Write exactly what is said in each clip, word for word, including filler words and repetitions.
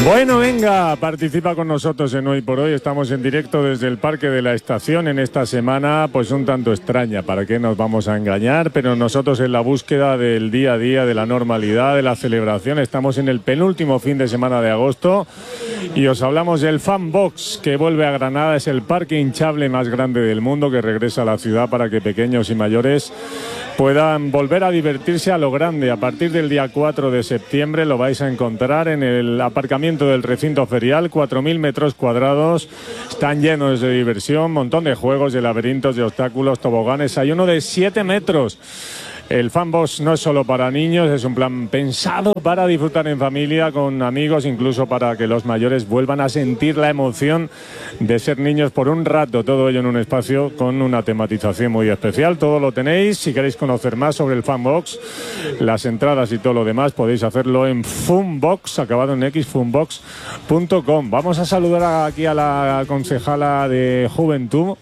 Bueno, venga, participa con nosotros en Hoy por Hoy. Estamos en directo desde el Parque de la Estación en esta semana, pues un tanto extraña, ¿para qué nos vamos a engañar? Pero nosotros en la búsqueda del día a día, de la normalidad, de la celebración, estamos en el penúltimo fin de semana de agosto y os hablamos del Fan Box que vuelve a Granada. Es el parque hinchable más grande del mundo que regresa a la ciudad para que pequeños y mayores puedan volver a divertirse a lo grande. A partir del día cuatro de septiembre lo vais a encontrar en el aparcamiento del recinto ferial, cuatro mil metros cuadrados, están llenos de diversión, montón de juegos, de laberintos, de obstáculos, toboganes. Hay uno de siete metros. El Fan Box no es solo para niños, es un plan pensado para disfrutar en familia, con amigos, incluso para que los mayores vuelvan a sentir la emoción de ser niños por un rato. Todo ello en un espacio con una tematización muy especial. Todo lo tenéis. Si queréis conocer más sobre el Fan Box, las entradas y todo lo demás, podéis hacerlo en Funbox, acabado en X, funbox punto com. Vamos a saludar aquí a la concejala de Juventud,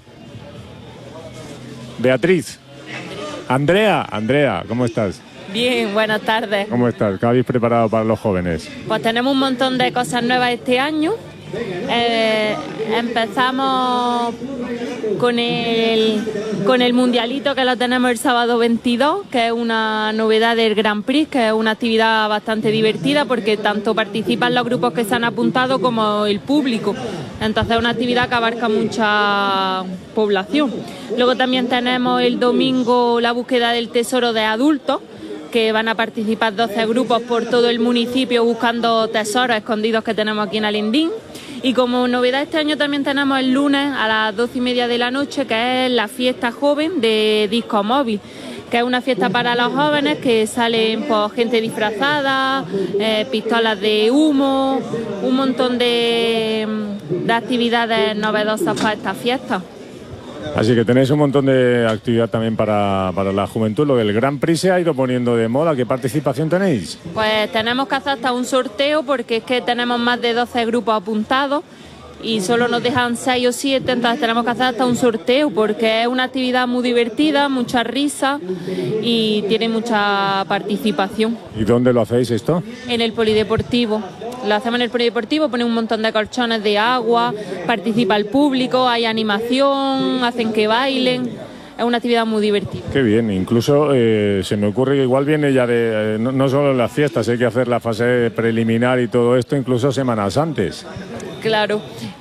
Beatriz. Andrea, Andrea, ¿cómo estás? Bien, buenas tardes. ¿Cómo estás? ¿Qué habéis preparado para los jóvenes? Pues tenemos un montón de cosas nuevas este año. Eh, empezamos con el, con el Mundialito, que lo tenemos el sábado veintidós, que es una novedad del Grand Prix, que es una actividad bastante divertida porque tanto participan los grupos que se han apuntado como el público. Entonces es una actividad que abarca mucha población. Luego también tenemos el domingo la búsqueda del tesoro de adultos, que van a participar doce grupos por todo el municipio buscando tesoros escondidos que tenemos aquí en Alendín. Y como novedad este año también tenemos el lunes a las doce y media de la noche, que es la fiesta joven de Disco Móvil, que es una fiesta para los jóvenes, que salen pues, gente disfrazada, eh, pistolas de humo, un montón de, de actividades novedosas para esta fiesta. Así que tenéis un montón de actividad también para, para la juventud. Lo del Grand Prix se ha ido poniendo de moda. ¿Qué participación tenéis? Pues tenemos que hacer hasta un sorteo porque es que tenemos más de doce grupos apuntados y solo nos dejan seis o siete, entonces tenemos que hacer hasta un sorteo porque es una actividad muy divertida, mucha risa y tiene mucha participación. ¿Y dónde lo hacéis esto? En el polideportivo. Lo hacemos en el polideportivo, ponen un montón de colchones de agua, participa el público, hay animación, hacen que bailen. Es una actividad muy divertida. Qué bien, incluso eh, se me ocurre que igual viene ya de, eh, no, no solo en las fiestas, hay que hacer la fase preliminar y todo esto, incluso semanas antes. Claro.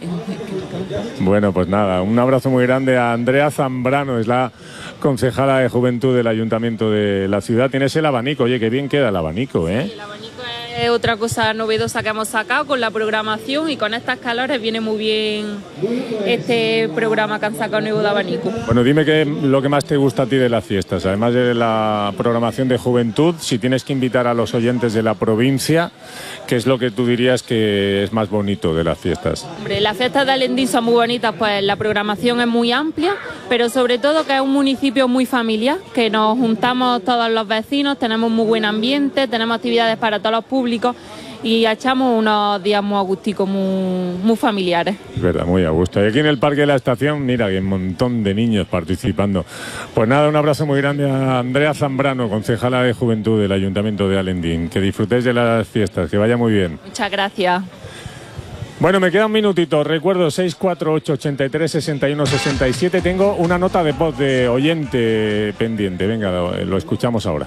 Bueno, pues nada, un abrazo muy grande a Andrea Zambrano, es la concejala de Juventud del Ayuntamiento de la ciudad. Tienes el abanico, oye, qué bien queda el abanico, ¿eh? Sí, el abanico es otra cosa novedosa que hemos sacado con la programación y con estas calores viene muy bien este programa que han sacado nuevo de abanico. Bueno, dime qué lo que más te gusta a ti de las fiestas, además de la programación de Juventud, si tienes que invitar a los oyentes de la provincia, ¿qué es lo que tú dirías que es más bonito de las fiestas? Hombre, las fiestas de Alendín son muy bonitas, pues la programación es muy amplia, pero sobre todo que es un municipio muy familiar, que nos juntamos todos los vecinos, tenemos muy buen ambiente, tenemos actividades para todos los públicos y echamos unos días muy agusticos, muy, muy familiares. Es verdad, muy a gusto. Y aquí en el Parque de la Estación, mira, que hay un montón de niños participando. Pues nada, un abrazo muy grande a Andrea Zambrano, concejala de Juventud del Ayuntamiento de Alendín. Que disfrutéis de las fiestas, que vaya muy bien. Muchas gracias. Bueno, me queda un minutito. Recuerdo seis cuatro ocho, ochenta y tres, sesenta y uno, sesenta y siete. Tengo una nota de voz de oyente pendiente. Venga, lo escuchamos ahora.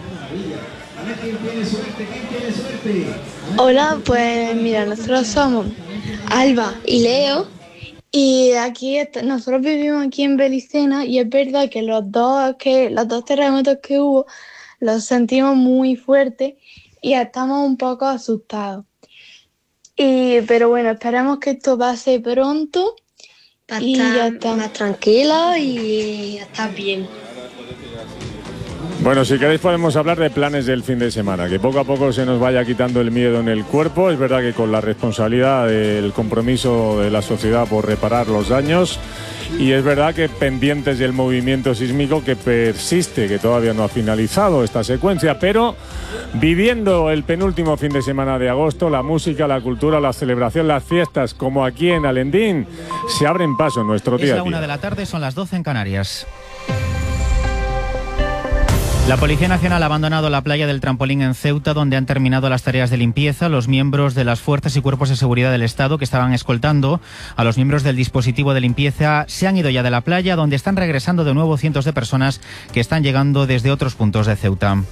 Hola, pues mira, nosotros somos Alba y Leo y aquí est- nosotros vivimos aquí en Belicena y es verdad que los dos que los dos terremotos que hubo los sentimos muy fuertes y estamos un poco asustados. Y pero bueno, esperemos que esto pase pronto para y estar ya está. más tranquila y estar bien. Bueno, si queréis podemos hablar de planes del fin de semana, que poco a poco se nos vaya quitando el miedo en el cuerpo. Es verdad que con la responsabilidad del compromiso de la sociedad por reparar los daños, y es verdad que pendientes del movimiento sísmico que persiste, que todavía no ha finalizado esta secuencia, pero viviendo el penúltimo fin de semana de agosto, la música, la cultura, la celebración, las fiestas, como aquí en Alendín, se abren paso en nuestro día a día. Es la una de la tarde, son las doce en Canarias. La Policía Nacional ha abandonado la playa del Trampolín en Ceuta, donde han terminado las tareas de limpieza. Los miembros de las fuerzas y cuerpos de seguridad del Estado que estaban escoltando a los miembros del dispositivo de limpieza se han ido ya de la playa, donde están regresando de nuevo cientos de personas que están llegando desde otros puntos de Ceuta.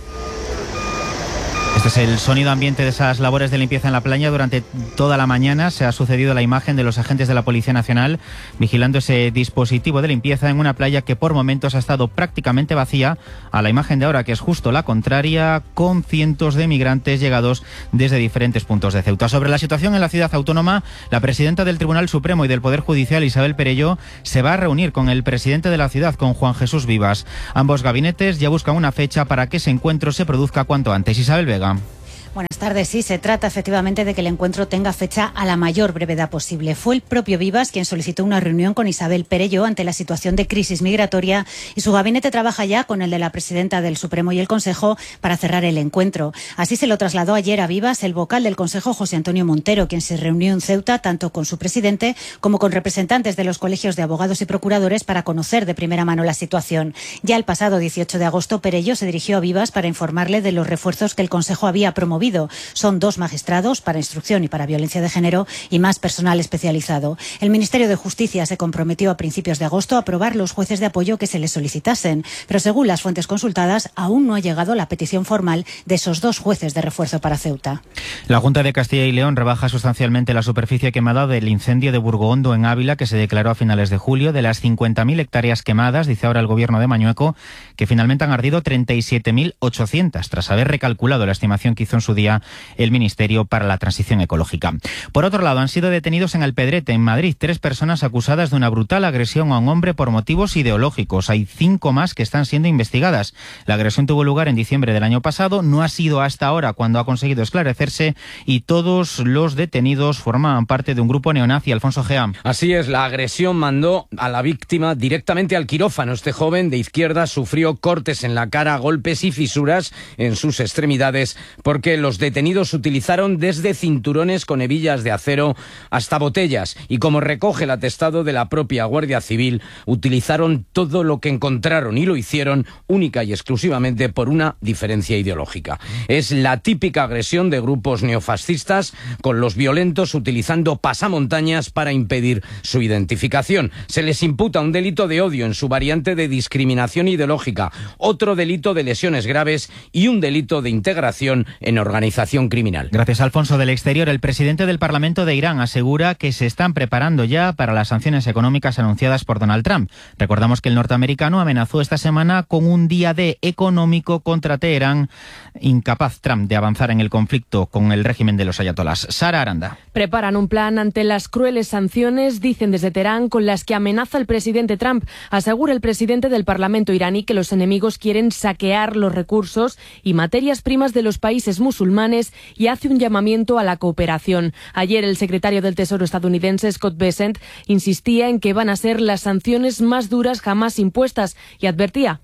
Este es el sonido ambiente de esas labores de limpieza en la playa. Durante toda la mañana se ha sucedido la imagen de los agentes de la Policía Nacional vigilando ese dispositivo de limpieza en una playa que por momentos ha estado prácticamente vacía, a la imagen de ahora, que es justo la contraria, con cientos de migrantes llegados desde diferentes puntos de Ceuta. Sobre la situación en la ciudad autónoma, la presidenta del Tribunal Supremo y del Poder Judicial, Isabel Perelló, se va a reunir con el presidente de la ciudad, con Juan Jesús Vivas. Ambos gabinetes ya buscan una fecha para que ese encuentro se produzca cuanto antes. Isabel Vega. Buenas tardes. Sí, se trata efectivamente de que el encuentro tenga fecha a la mayor brevedad posible. Fue el propio Vivas quien solicitó una reunión con Isabel Perelló ante la situación de crisis migratoria y su gabinete trabaja ya con el de la presidenta del Supremo y el Consejo para cerrar el encuentro. Así se lo trasladó ayer a Vivas el vocal del Consejo, José Antonio Montero, quien se reunió en Ceuta tanto con su presidente como con representantes de los colegios de abogados y procuradores para conocer de primera mano la situación. Ya el pasado dieciocho de agosto, Perelló se dirigió a Vivas para informarle de los refuerzos que el Consejo había promovido. Son dos magistrados para instrucción y para violencia de género y más personal especializado. El Ministerio de Justicia se comprometió a principios de agosto a aprobar los jueces de apoyo que se les solicitasen, pero según las fuentes consultadas, aún no ha llegado la petición formal de esos dos jueces de refuerzo para Ceuta. La Junta de Castilla y León rebaja sustancialmente la superficie quemada del incendio de Burgohondo en Ávila, que se declaró a finales de julio. De las cincuenta mil hectáreas quemadas, dice ahora el gobierno de Mañueco, que finalmente han ardido treinta y siete mil ochocientas, tras haber recalculado la estimación que hizo en su día el Ministerio para la Transición Ecológica. Por otro lado, han sido detenidos en Alpedrete, en Madrid, tres personas acusadas de una brutal agresión a un hombre por motivos ideológicos. Hay cinco más que están siendo investigadas. La agresión tuvo lugar en diciembre del año pasado, no ha sido hasta ahora cuando ha conseguido esclarecerse, y todos los detenidos formaban parte de un grupo neonazi. Alfonso Gea. Así es, la agresión mandó a la víctima directamente al quirófano. Este joven de izquierda sufrió cortes en la cara, golpes y fisuras en sus extremidades, porque los detenidos utilizaron desde cinturones con hebillas de acero hasta botellas, y como recoge el atestado de la propia Guardia Civil, utilizaron todo lo que encontraron y lo hicieron única y exclusivamente por una diferencia ideológica. Es la típica agresión de grupos neofascistas, con los violentos utilizando pasamontañas para impedir su identificación. Se les imputa un delito de odio en su variante de discriminación ideológica, otro delito de lesiones graves y un delito de integración en organización criminal. Gracias, Alfonso. Del exterior, el presidente del Parlamento de Irán asegura que se están preparando ya para las sanciones económicas anunciadas por Donald Trump. Recordamos que el norteamericano amenazó esta semana con un día D económico contra Teherán, incapaz Trump de avanzar en el conflicto con el régimen de los ayatolás. Sara Aranda. Preparan un plan ante las crueles sanciones, dicen desde Teherán, con las que amenaza el presidente Trump. Asegura el presidente del Parlamento iraní que los enemigos quieren saquear los recursos y materias primas de los países musulmanes y hace un llamamiento a la cooperación. Ayer el secretario del Tesoro estadounidense, Scott Bessent, insistía en que van a ser las sanciones más duras jamás impuestas y advertía: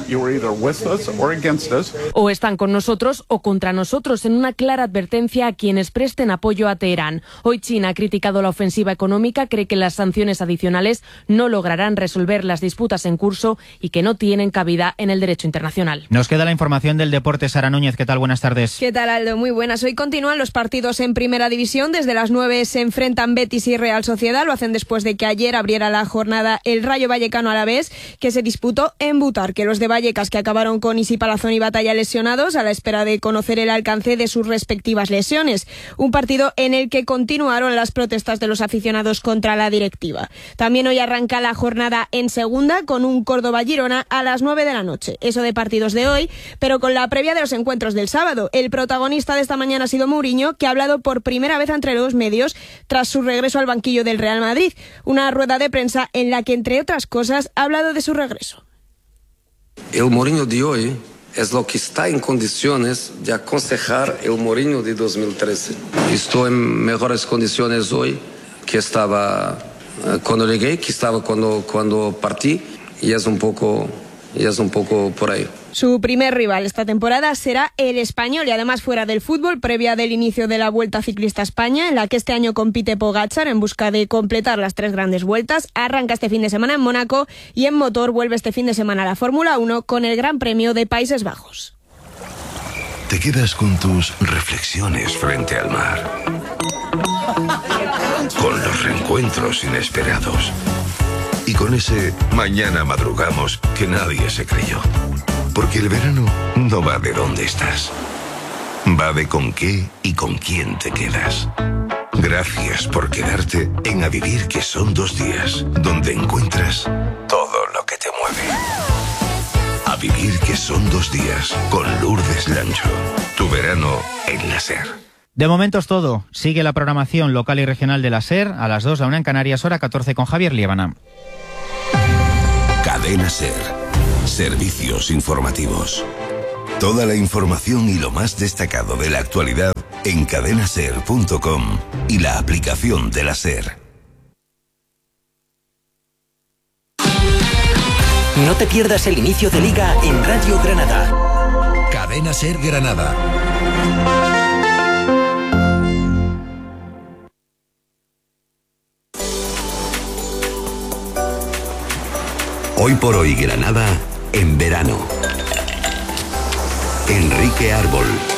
o están con nosotros o contra nosotros, en una clara advertencia a quienes presten apoyo a Teherán. Hoy China ha criticado la ofensiva económica, cree que las sanciones adicionales no lograrán resolver las disputas en curso y que no tienen cabida en el derecho internacional. Nos queda la información del deporte. Sara Núñez, ¿qué tal? Buenas tardes. ¿Qué tal, Aldo? Muy buenas. Hoy continúan los partidos en Primera División. Desde las nueve se enfrentan Betis y Real Sociedad. Lo hacen después de que ayer abriera la jornada el Rayo Vallecano Alavés, que se disputó en Butarque. Los de Vallecas, que acabaron con Isi Palazón y Batalla lesionados, a la espera de conocer el alcance de sus respectivas lesiones. Un partido en el que continuaron las protestas de los aficionados contra la directiva. También hoy arranca la jornada en Segunda con un Córdoba-Girona a las nueve de la noche. Eso de partidos de hoy, pero con la previa de los encuentros del sábado. El protagonista de esta mañana ha sido Mourinho, que ha hablado por primera vez entre los medios tras su regreso al banquillo del Real Madrid. Una rueda de prensa en la que, entre otras cosas, ha hablado de su regreso. El Mourinho de hoy es lo que está en condiciones de aconsejar el Mourinho de dos mil trece. Estoy en mejores condiciones hoy que estaba uh, cuando llegué, que estaba cuando, cuando partí, y es un poco y es un poco por ahí. Su primer rival esta temporada será el Español y además fuera del fútbol, previa del inicio de la Vuelta Ciclista a España, en la que este año compite Pogačar en busca de completar las tres grandes vueltas. Arranca este fin de semana en Mónaco y en motor vuelve este fin de semana a la Fórmula uno con el Gran Premio de Países Bajos. Te quedas con tus reflexiones frente al mar, con los reencuentros inesperados y con ese mañana madrugamos que nadie se creyó. Porque el verano no va de dónde estás, va de con qué y con quién te quedas. Gracias por quedarte en A Vivir, que son dos días, donde encuentras todo lo que te mueve. A Vivir, que son dos días, con Lourdes Lancho. Tu verano en la SER. De momento es todo. Sigue la programación local y regional de la SER a las dos, la una en Canarias, hora catorce, con Javier Liébana. Cadena SER. Servicios informativos. Toda la información y lo más destacado de la actualidad en cadena ser punto com y la aplicación de la SER. No te pierdas el inicio de Liga en Radio Granada. Cadena SER Granada. Hoy por hoy Granada en verano. Enrique Árbol.